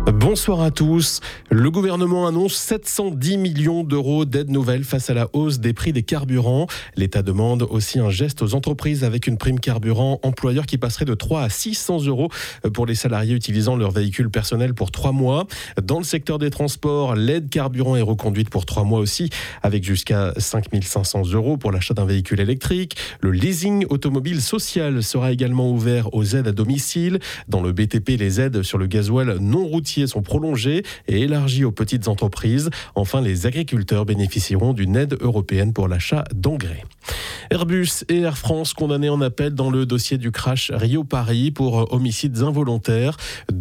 Bonsoir à tous. Le gouvernement annonce 710 millions d'euros d'aide nouvelle face à la hausse des prix des carburants. L'État demande aussi un geste aux entreprises avec une prime carburant employeur qui passerait de 3 à 600 euros pour les salariés utilisant leur véhicule personnel pour 3 mois. Dans le secteur des transports, l'aide carburant est reconduite pour 3 mois aussi, avec jusqu'à 5 500 euros pour l'achat d'un véhicule électrique. Le leasing automobile social sera également ouvert aux aides à domicile. Dans le BTP, les aides sur le gasoil non routier sont prolongées et élargies aux petites entreprises. Enfin, les agriculteurs bénéficieront d'une aide européenne pour l'achat d'engrais. Airbus et Air France condamnés en appel dans le dossier du crash Rio-Paris pour homicides involontaires.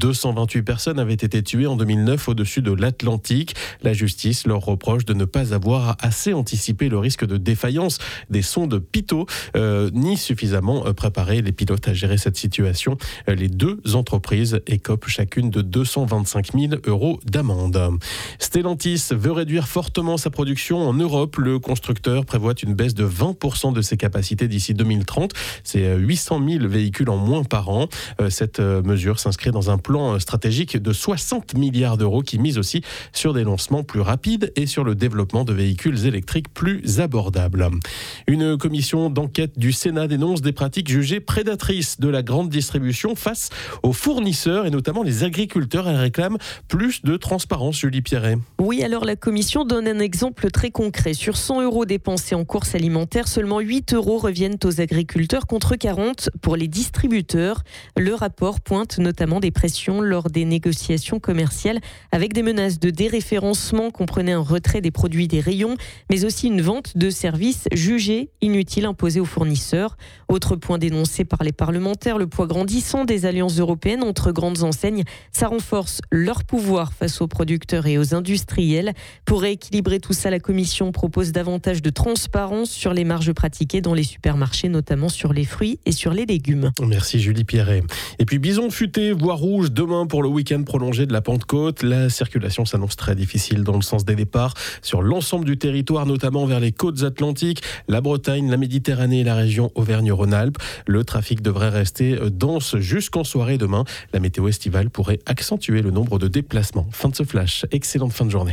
228 personnes avaient été tuées en 2009 au-dessus de l'Atlantique. La justice leur reproche de ne pas avoir assez anticipé le risque de défaillance des sondes Pitot, ni suffisamment préparé les pilotes à gérer cette situation. Les deux entreprises écopent chacune de 225 000 euros d'amende. Stellantis veut réduire fortement sa production en Europe. Le constructeur prévoit une baisse de 20% de ses capacités d'ici 2030. C'est 800 000 véhicules en moins par an. Cette mesure s'inscrit dans un plan stratégique de 60 milliards d'euros qui mise aussi sur des lancements plus rapides et sur le développement de véhicules électriques plus abordables. Une commission d'enquête du Sénat dénonce des pratiques jugées prédatrices de la grande distribution face aux fournisseurs et notamment les agriculteurs. Elle réclame plus de transparence, Julie Pierret. Oui, alors la commission donne un exemple très concret. Sur 100 euros dépensés en courses alimentaires, seulement 8 euros reviennent aux agriculteurs contre 40 pour les distributeurs. Le rapport pointe notamment des pressions lors des négociations commerciales avec des menaces de déréférencement, comprenait un retrait des produits des rayons, mais aussi une vente de services jugés inutiles imposés aux fournisseurs. Autre point dénoncé par les parlementaires, le poids grandissant des alliances européennes entre grandes enseignes. Ça renforce leur pouvoir face aux producteurs et aux industriels. Pour rééquilibrer tout ça, la Commission propose davantage de transparence sur les marges pratiquées dans les supermarchés, notamment sur les fruits et sur les légumes. Merci Julie Pierret. Et puis bison futé, voie rouge demain pour le week-end prolongé de la Pentecôte. La circulation s'annonce très difficile dans le sens des départs sur l'ensemble du territoire, notamment vers les côtes atlantiques, la Bretagne, la Méditerranée et la région Auvergne-Rhône-Alpes. Le trafic devrait rester dense jusqu'en soirée demain. La météo estivale pourrait accentuer le nombre de déplacements. Fin de ce flash. Excellente fin de journée.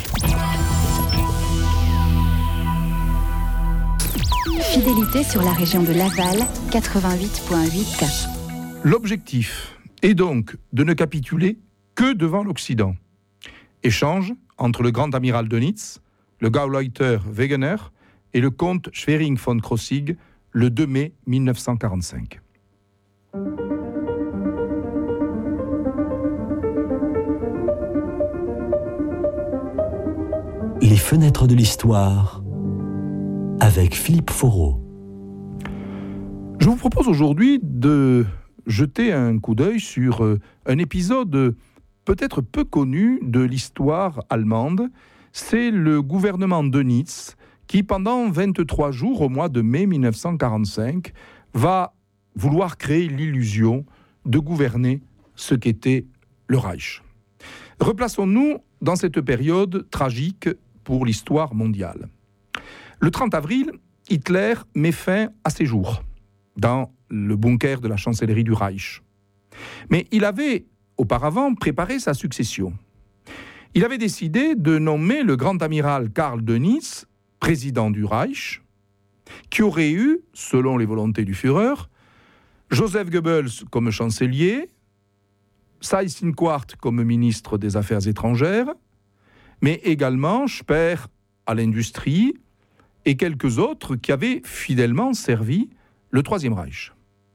Fidélité sur la région de Laval, 88.8. L'objectif est donc de ne capituler que devant l'Occident. Échange entre le grand amiral Dönitz, le Gauleiter Wegener et le comte Schwerin von Krosigk le 2 mai 1945. Les fenêtres de l'histoire avec Philippe Foreau. Je vous propose aujourd'hui de jeter un coup d'œil sur un épisode peut-être peu connu de l'histoire allemande. C'est le gouvernement Dönitz qui, pendant 23 jours au mois de mai 1945, va vouloir créer l'illusion de gouverner ce qu'était le Reich. Replaçons-nous dans cette période tragique pour l'histoire mondiale. Le 30 avril, Hitler met fin à ses jours dans le bunker de la chancellerie du Reich. Mais il avait auparavant préparé sa succession. Il avait décidé de nommer le grand amiral Karl Dönitz président du Reich, qui aurait eu, selon les volontés du Führer, Joseph Goebbels comme chancelier, Seyss-Inquart comme ministre des Affaires étrangères, mais également Speer à l'industrie et quelques autres qui avaient fidèlement servi le Troisième Reich.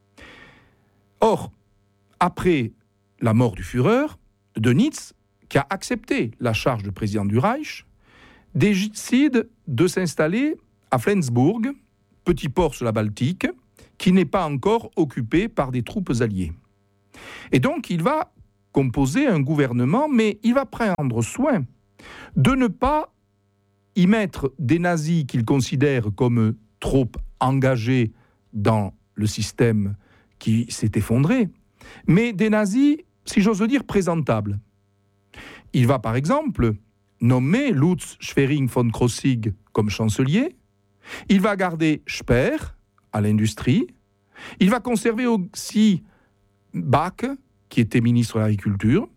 Or, après la mort du Führer, Dönitz, qui a accepté la charge de président du Reich, décide de s'installer à Flensburg, petit port sur la Baltique, qui n'est pas encore occupé par des troupes alliées. Et donc, il va composer un gouvernement, mais il va prendre soin de ne pas y mettre des nazis qu'il considère comme trop engagés dans le système qui s'est effondré, mais des nazis, si j'ose dire, présentables. Il va par exemple nommer Lutz Schwerin von Krosigk comme chancelier, il va garder Speer à l'industrie, il va conserver aussi Bach, qui était ministre de l'Agriculture,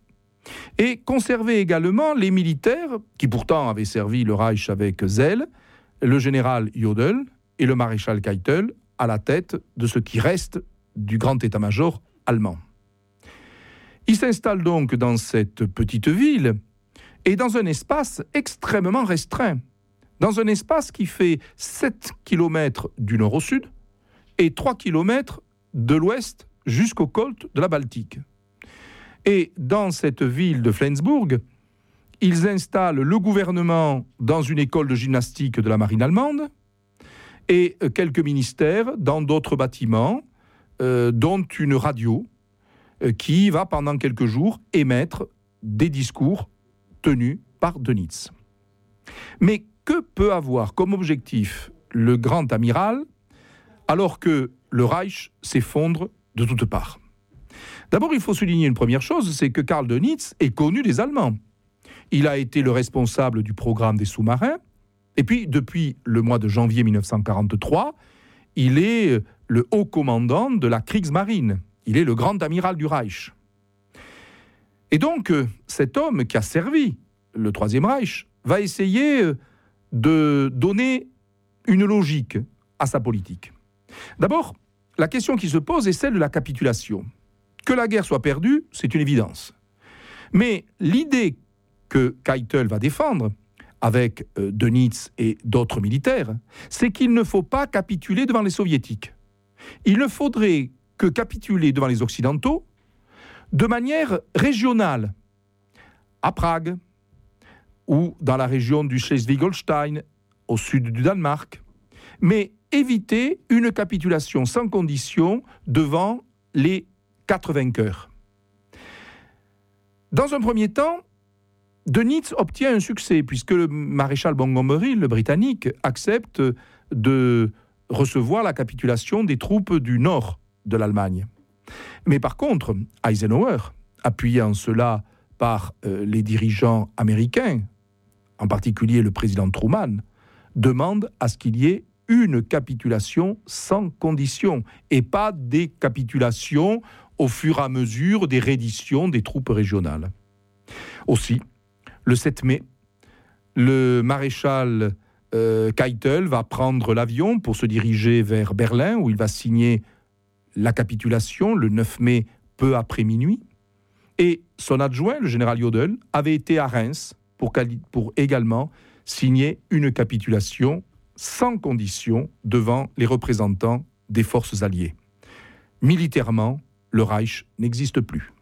et conserver également les militaires qui pourtant avaient servi le Reich avec zèle, le général Jodl et le maréchal Keitel à la tête de ce qui reste du grand état-major allemand. Il s'installe donc dans cette petite ville et dans un espace extrêmement restreint, dans un espace qui fait 7 km du nord au sud et 3 km de l'ouest jusqu'aux côtes de la Baltique. Et dans cette ville de Flensburg, ils installent le gouvernement dans une école de gymnastique de la marine allemande et quelques ministères dans d'autres bâtiments, dont une radio qui va pendant quelques jours émettre des discours tenus par Dönitz. Mais que peut avoir comme objectif le grand amiral alors que le Reich s'effondre de toutes parts? D'abord, il faut souligner une première chose, c'est que Karl Dönitz est connu des Allemands. Il a été le responsable du programme des sous-marins, et puis depuis le mois de janvier 1943, il est le haut commandant de la Kriegsmarine. Il est le grand amiral du Reich. Et donc, cet homme qui a servi le Troisième Reich va essayer de donner une logique à sa politique. D'abord, la question qui se pose est celle de la capitulation. Que la guerre soit perdue, c'est une évidence. Mais l'idée que Keitel va défendre, avec Dönitz et d'autres militaires, c'est qu'il ne faut pas capituler devant les soviétiques. Il ne faudrait que capituler devant les occidentaux de manière régionale, à Prague, ou dans la région du Schleswig-Holstein, au sud du Danemark, mais éviter une capitulation sans condition devant les 4 vainqueurs. Dans un premier temps, Dönitz obtient un succès, puisque le maréchal Montgomery, le britannique, accepte de recevoir la capitulation des troupes du nord de l'Allemagne. Mais par contre, Eisenhower, appuyé en cela par les dirigeants américains, en particulier le président Truman, demande à ce qu'il y ait une capitulation sans condition, et pas des capitulations au fur et à mesure des redditions des troupes régionales. Aussi, le 7 mai, le maréchal Keitel va prendre l'avion pour se diriger vers Berlin, où il va signer la capitulation le 9 mai, peu après minuit. Et son adjoint, le général Jodl, avait été à Reims pour également signer une capitulation sans condition devant les représentants des forces alliées. Militairement, le Reich n'existe plus.